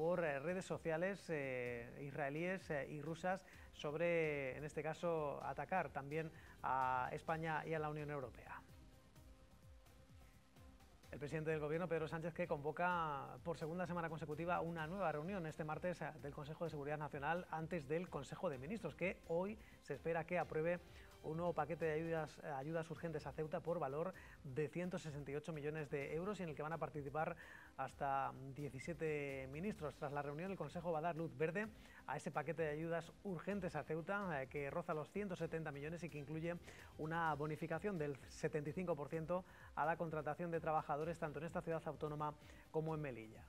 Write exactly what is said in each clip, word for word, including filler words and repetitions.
por eh, redes sociales eh, israelíes eh, y rusas sobre, en este caso, atacar también a España y a la Unión Europea. El presidente del Gobierno, Pedro Sánchez, que convoca por segunda semana consecutiva una nueva reunión este martes del Consejo de Seguridad Nacional antes del Consejo de Ministros, que hoy se espera que apruebe un nuevo paquete de ayudas, ayudas urgentes a Ceuta por valor de ciento sesenta y ocho millones de euros y en el que van a participar hasta diecisiete ministros. Tras la reunión, el Consejo va a dar luz verde a ese paquete de ayudas urgentes a Ceuta, eh, que roza los ciento setenta millones y que incluye una bonificación del setenta y cinco por ciento a la contratación de trabajadores tanto en esta ciudad autónoma como en Melilla.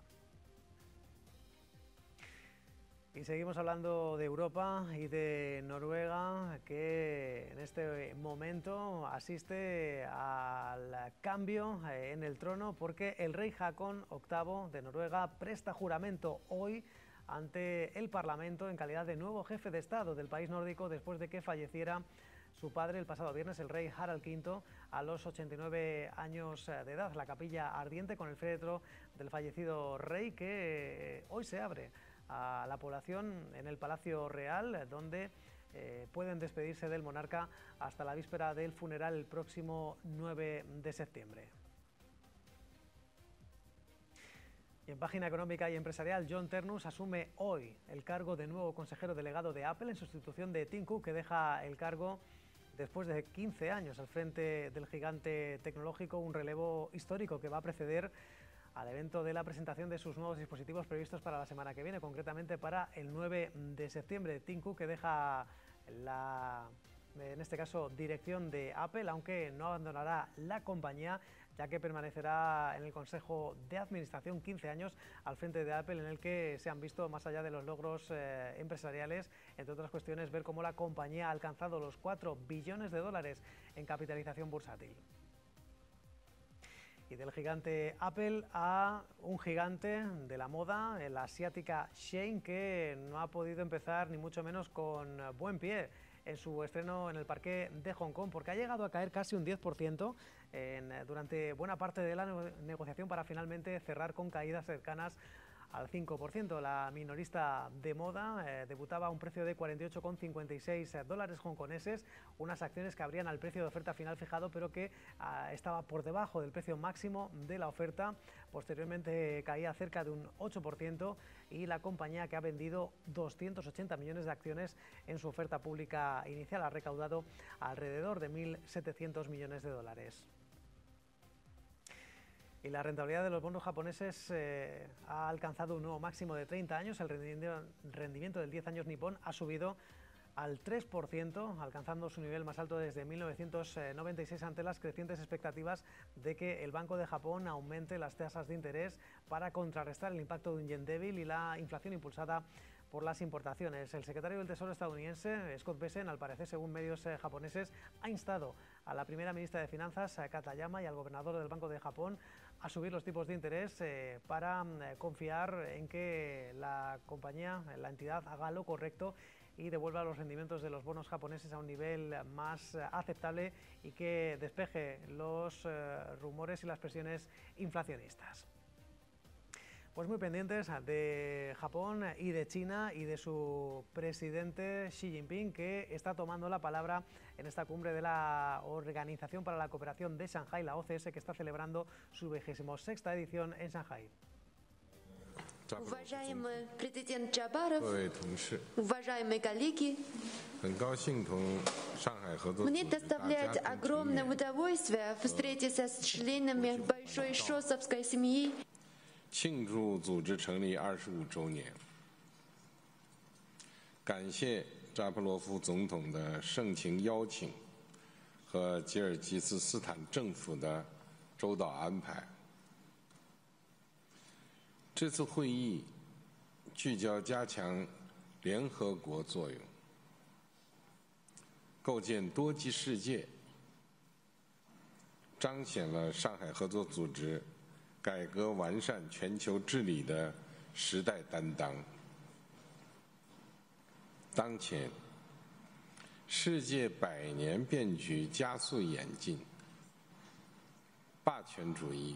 Y seguimos hablando de Europa y de Noruega, que en este momento asiste al cambio en el trono porque el rey Haakon octavo de Noruega presta juramento hoy ante el Parlamento en calidad de nuevo jefe de Estado del país nórdico después de que falleciera su padre el pasado viernes, el rey Harald quinto, a los ochenta y nueve años de edad. La capilla ardiente con el féretro del fallecido rey que hoy se abre a la población en el Palacio Real, donde eh, pueden despedirse del monarca hasta la víspera del funeral el próximo nueve de septiembre. Y en página económica y empresarial, John Ternus asume hoy el cargo de nuevo consejero delegado de Apple en sustitución de Tim Cook, que deja el cargo después de quince años al frente del gigante tecnológico, un relevo histórico que va a preceder al evento de la presentación de sus nuevos dispositivos previstos para la semana que viene, concretamente para el nueve de septiembre. Tim Cook, que deja la, en este caso, dirección de Apple, aunque no abandonará la compañía, ya que permanecerá en el Consejo de Administración quince años al frente de Apple, en el que se han visto, más allá de los logros eh, empresariales, entre otras cuestiones, ver cómo la compañía ha alcanzado los cuatro billones de dólares en capitalización bursátil. Y del gigante Apple a un gigante de la moda, la asiática Shein, que no ha podido empezar ni mucho menos con buen pie en su estreno en el parque de Hong Kong, porque ha llegado a caer casi un diez por ciento en, durante buena parte de la negociación para finalmente cerrar con caídas cercanas al cinco por ciento. La minorista de moda eh, debutaba a un precio de cuarenta y ocho con cincuenta y seis dólares hongkoneses, unas acciones que abrían al precio de oferta final fijado, pero que eh, estaba por debajo del precio máximo de la oferta. Posteriormente caía cerca de un ocho por ciento y la compañía, que ha vendido doscientos ochenta millones de acciones en su oferta pública inicial, ha recaudado alrededor de mil setecientos millones de dólares. Y la rentabilidad de los bonos japoneses eh, ha alcanzado un nuevo máximo de treinta años. El rendimiento del diez años nipón ha subido al tres por ciento, alcanzando su nivel más alto desde mil novecientos noventa y seis ante las crecientes expectativas de que el Banco de Japón aumente las tasas de interés para contrarrestar el impacto de un yen débil y la inflación impulsada por las importaciones. El secretario del Tesoro estadounidense, Scott Bessent, al parecer, según medios eh, japoneses, ha instado a la primera ministra de Finanzas, Katayama, y al gobernador del Banco de Japón a subir los tipos de interés eh, para eh, confiar en que la compañía, la entidad, haga lo correcto y devuelva los rendimientos de los bonos japoneses a un nivel más eh, aceptable y que despeje los eh, rumores y las presiones inflacionistas. Pues muy pendientes de Japón y de China y de su presidente Xi Jinping, que está tomando la palabra en esta cumbre de la Organización para la Cooperación de Shanghái, la O C S, que está celebrando su vigésima sexta edición en Shanghái. Уважаемый президент Джабаров, уважаемые коллеги, мне доставляет огромное удовольствие встретиться с членами большой шосовской семьи. 庆祝组织成立二十五周年，感谢扎波罗夫总统的盛情邀请和吉尔吉斯斯坦政府的周到安排。这次会议聚焦加强联合国作用，构建多极世界，彰显了上海合作组织改革完善全球治理的时代担当。当前，世界百年变局加速演进，霸权主义